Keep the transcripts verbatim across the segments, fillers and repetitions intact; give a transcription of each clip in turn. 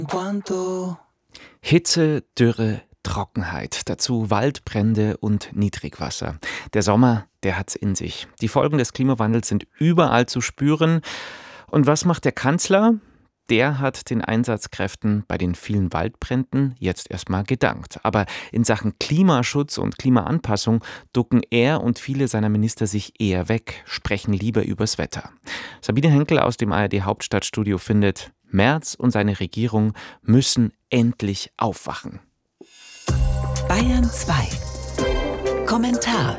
Hitze, Dürre, Trockenheit, dazu Waldbrände und Niedrigwasser. Der Sommer, der hat's in sich. Die Folgen des Klimawandels sind überall zu spüren. Und was macht der Kanzler? Der hat den Einsatzkräften bei den vielen Waldbränden jetzt erstmal gedankt. Aber in Sachen Klimaschutz und Klimaanpassung ducken er und viele seiner Minister sich eher weg, sprechen lieber übers Wetter. Sabine Henkel aus dem A R D Hauptstadtstudio findet, Merz und seine Regierung müssen endlich aufwachen. Bayern zwei. Kommentar.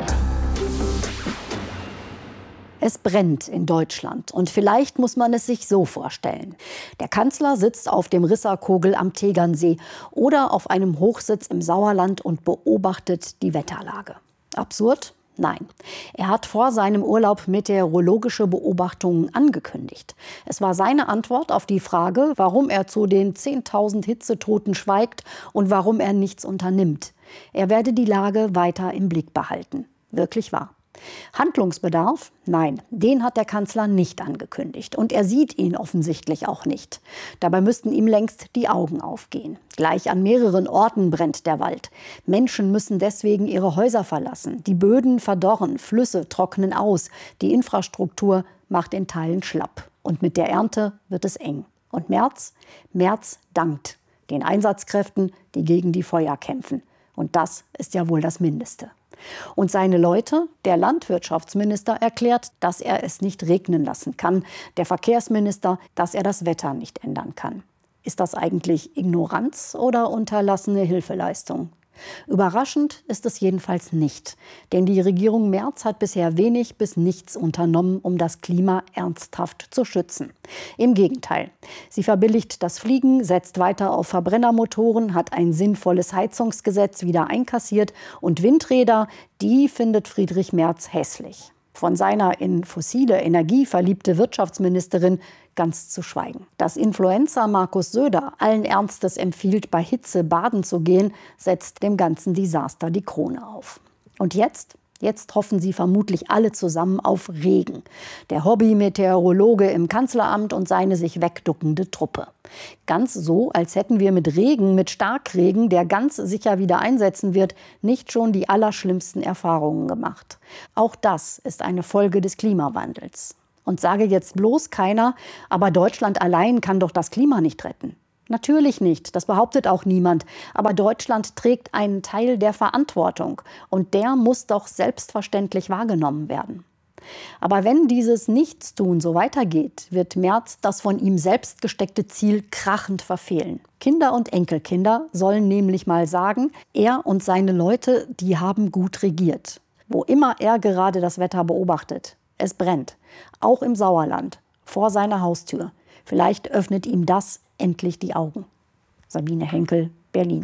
Es brennt in Deutschland und vielleicht muss man es sich so vorstellen. Der Kanzler sitzt auf dem Risserkogel am Tegernsee oder auf einem Hochsitz im Sauerland und beobachtet die Wetterlage. Absurd? Nein. Er hat vor seinem Urlaub meteorologische Beobachtungen angekündigt. Es war seine Antwort auf die Frage, warum er zu den zehntausend Hitzetoten schweigt und warum er nichts unternimmt. Er werde die Lage weiter im Blick behalten. Wirklich wahr. Handlungsbedarf? Nein, den hat der Kanzler nicht angekündigt. Und er sieht ihn offensichtlich auch nicht. Dabei müssten ihm längst die Augen aufgehen. Gleich an mehreren Orten brennt der Wald. Menschen müssen deswegen ihre Häuser verlassen. Die Böden verdorren, Flüsse trocknen aus. Die Infrastruktur macht in Teilen schlapp. Und mit der Ernte wird es eng. Und Merz? Merz dankt den Einsatzkräften, die gegen die Feuer kämpfen. Und das ist ja wohl das Mindeste. Und seine Leute, der Landwirtschaftsminister, erklärt, dass er es nicht regnen lassen kann. Der Verkehrsminister, dass er das Wetter nicht ändern kann. Ist das eigentlich Ignoranz oder unterlassene Hilfeleistung? Überraschend ist es jedenfalls nicht. Denn die Regierung Merz hat bisher wenig bis nichts unternommen, um das Klima ernsthaft zu schützen. Im Gegenteil. Sie verbilligt das Fliegen, setzt weiter auf Verbrennermotoren, hat ein sinnvolles Heizungsgesetz wieder einkassiert und Windräder, die findet Friedrich Merz hässlich. Von seiner in fossile Energie verliebte Wirtschaftsministerin ganz zu schweigen. Dass Influencer Markus Söder allen Ernstes empfiehlt, bei Hitze baden zu gehen, setzt dem ganzen Desaster die Krone auf. Und jetzt? Jetzt hoffen sie vermutlich alle zusammen auf Regen. Der Hobby-Meteorologe im Kanzleramt und seine sich wegduckende Truppe. Ganz so, als hätten wir mit Regen, mit Starkregen, der ganz sicher wieder einsetzen wird, nicht schon die allerschlimmsten Erfahrungen gemacht. Auch das ist eine Folge des Klimawandels. Und sage jetzt bloß keiner, aber Deutschland allein kann doch das Klima nicht retten. Natürlich nicht, das behauptet auch niemand. Aber Deutschland trägt einen Teil der Verantwortung. Und der muss doch selbstverständlich wahrgenommen werden. Aber wenn dieses Nichtstun so weitergeht, wird Merz das von ihm selbst gesteckte Ziel krachend verfehlen. Kinder und Enkelkinder sollen nämlich mal sagen, er und seine Leute, die haben gut regiert. Wo immer er gerade das Wetter beobachtet. Es brennt. Auch im Sauerland. Vor seiner Haustür. Vielleicht öffnet ihm das endlich die Augen. Sabine Henkel, Berlin.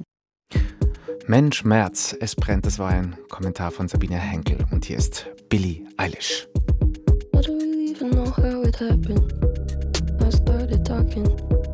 Mensch, Merz, es brennt. Das war ein Kommentar von Sabine Henkel. Und hier ist Billie Eilish. I don't even know how it happened. I started talking.